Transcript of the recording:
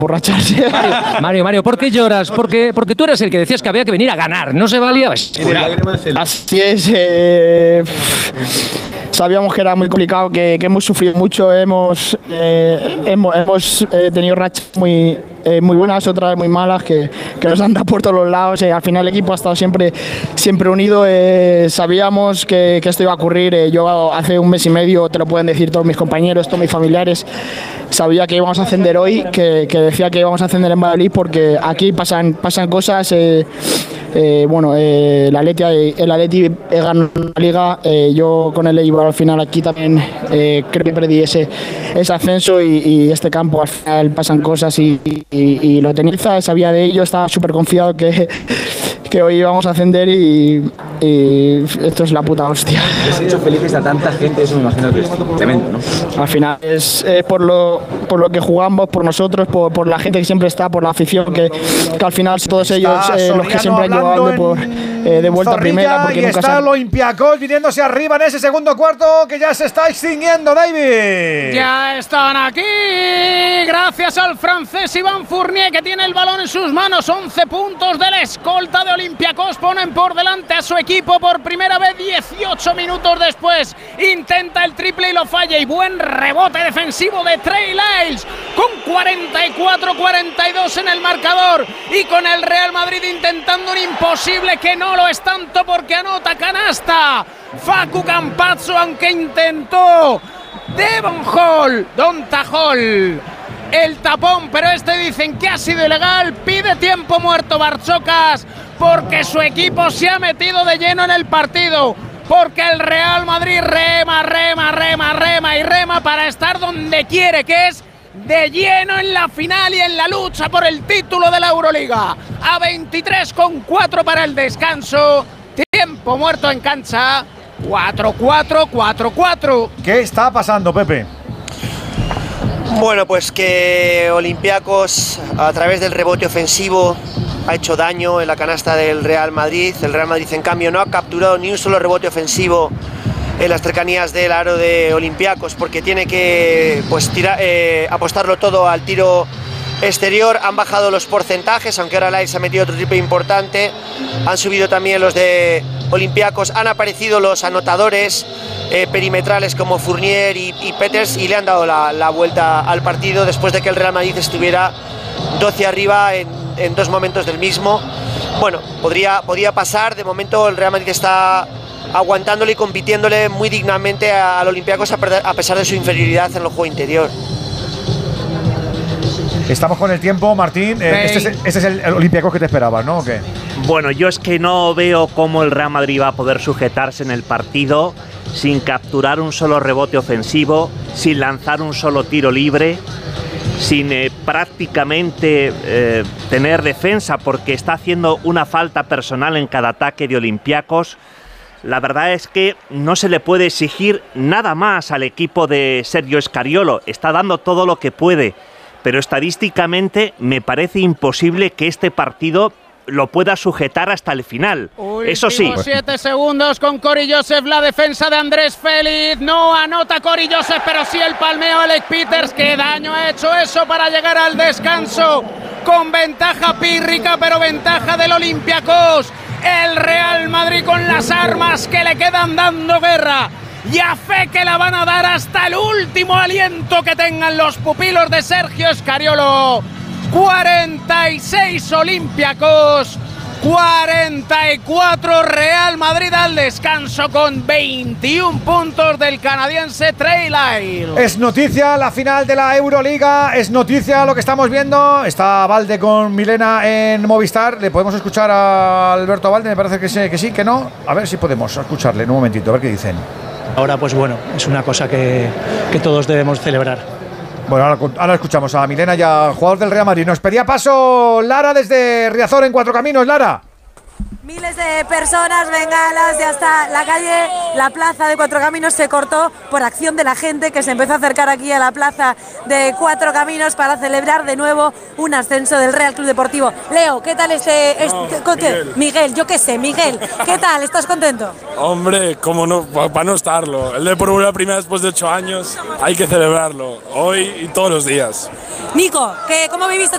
borracharse. Mario, ¿por qué lloras? Porque tú eres el que decías que había que venir a ganar, no se valía. Así es. Sabíamos que era muy complicado, que hemos sufrido mucho, hemos tenido rachas muy buenas, otras muy malas, que nos han dado por todos los lados. Al final el equipo ha estado siempre unido. Sabíamos que esto iba a ocurrir. Yo hace un mes y medio, te lo pueden decir todos mis compañeros, todos mis familiares, sabía que íbamos a ascender hoy, que decía que íbamos a ascender en Valladolid, porque aquí pasan cosas. El Atleti ganó la Liga, yo con el Eibar al final aquí también creo que perdí ese ascenso, y este campo al final pasan cosas y lo tenía, sabía de ello, estaba súper confiado que hoy íbamos a ascender y esto es la puta hostia. Les he hecho felices a tanta gente, eso me imagino que es tremendo, ¿no? Al final es por lo que jugamos, por nosotros, por la gente que siempre está, por la afición, que al final todos ellos los que siempre han llevado de vuelta a primera. Porque y nunca está el Olympiacos viniéndose arriba en ese segundo cuarto que ya se está extinguiendo, David. Ya están aquí, gracias al francés Iván Fournier, que tiene el balón en sus manos. 11 puntos de la escolta de Olympiacos ponen por delante a su equipo por primera vez 18 minutos después. Intenta el triple y lo falla, y buen rebote defensivo de Trey Lyles con 44-42 en el marcador, y con el Real Madrid intentando un imposible que no lo es tanto, porque anota canasta Facu Campazzo, aunque intentó Devon Hall, Donta Hall el tapón, pero dicen que ha sido ilegal. Pide tiempo muerto Barchocas, porque su equipo se ha metido de lleno en el partido, porque el Real Madrid rema para estar donde quiere, que es de lleno en la final y en la lucha por el título de la Euroliga. A 23,4 para el descanso, tiempo muerto en cancha, 4-4. ¿Qué está pasando, Pepe? Bueno, pues que Olympiacos, a través del rebote ofensivo, ha hecho daño en la canasta del Real Madrid. El Real Madrid, en cambio, no ha capturado ni un solo rebote ofensivo en las cercanías del aro de Olympiacos, porque tiene que apostarlo todo al tiro exterior. Han bajado los porcentajes, aunque ahora Lyles ha metido otro triple importante. Han subido también los de Olympiacos. Han aparecido los anotadores perimetrales como Fournier y Peters, y le han dado la vuelta al partido después de que el Real Madrid estuviera 12 arriba en dos momentos del mismo. Bueno, podía pasar. De momento el Real Madrid está aguantándole y compitiéndole muy dignamente al Olympiacos a pesar de su inferioridad en el juego interior. Estamos con el tiempo, Martín. Este es el Olympiacos que te esperabas, ¿no? ¿O qué? Bueno, yo es que no veo cómo el Real Madrid va a poder sujetarse en el partido sin capturar un solo rebote ofensivo, sin lanzar un solo tiro libre, sin prácticamente tener defensa, porque está haciendo una falta personal en cada ataque de Olympiacos. La verdad es que no se le puede exigir nada más al equipo de Sergio Scariolo. Está dando todo lo que puede, pero estadísticamente me parece imposible que este partido lo pueda sujetar hasta el final. Eso sí. 7 segundos con Corey Joseph, la defensa de Andrés Félix. No anota Corey Joseph, pero sí el palmeo Alec Peters. ¿Qué daño ha hecho eso para llegar al descanso? Con ventaja pírrica, pero ventaja del Olympiacos. El Real Madrid con las armas que le quedan dando guerra. Y a fe que la van a dar hasta el último aliento que tengan los pupilos de Sergio Scariolo. 46 Olympiacos, 44 Real Madrid al descanso, con 21 puntos del canadiense Trey Lyles. Es noticia la final de la Euroliga, es noticia lo que estamos viendo. Está Valde con Milena en Movistar. ¿Le podemos escuchar a Alberto Valde? Me parece que sí, que no. A ver si podemos escucharle en un momentito, a ver qué dicen. Ahora, pues bueno, es una cosa que todos debemos celebrar. Bueno, ahora escuchamos a Milena y al jugador del Real Madrid. Nos pedía paso Lara desde Riazor en Cuatro Caminos. Lara. Miles de personas, bengalas, ya está la calle, la plaza de Cuatro Caminos se cortó por acción de la gente que se empezó a acercar aquí a la plaza de Cuatro Caminos para celebrar de nuevo un ascenso del Real Club Deportivo. Leo, ¿qué tal Miguel, yo qué sé, Miguel, ¿qué tal? ¿Estás contento? Hombre, cómo no, para no estarlo. El Depor volvió a primera después de 8 años, hay que celebrarlo, hoy y todos los días. Nico, ¿cómo viviste